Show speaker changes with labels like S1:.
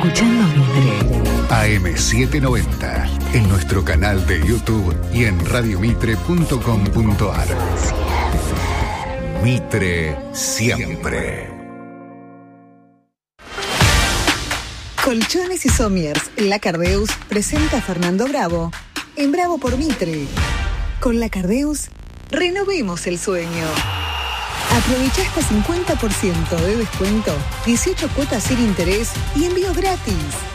S1: escuchando Mitre.
S2: AM790, en nuestro canal de YouTube y en radiomitre.com.ar. Mitre siempre.
S3: Colchones y Somiers, La Cardeus presenta a Fernando Bravo en Bravo por Mitre. Con La Cardeus, renovemos el sueño. Aprovecha hasta 50% de descuento, 18 cuotas sin interés y envío gratis.